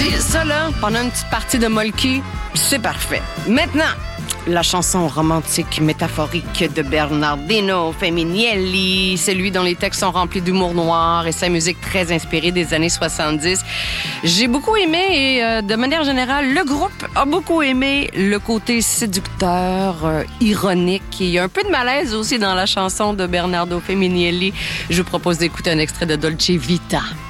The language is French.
Dis ça, là, pendant une petite partie de molki, c'est parfait. Maintenant, la chanson romantique métaphorique de Bernardino Feminielli, celui dont les textes sont remplis d'humour noir et sa musique très inspirée des années 70. J'ai beaucoup aimé et de manière générale, le groupe a beaucoup aimé le côté séducteur, ironique. Il y a un peu de malaise aussi dans la chanson de Bernardo Feminielli. Je vous propose d'écouter un extrait de Dolce Vita.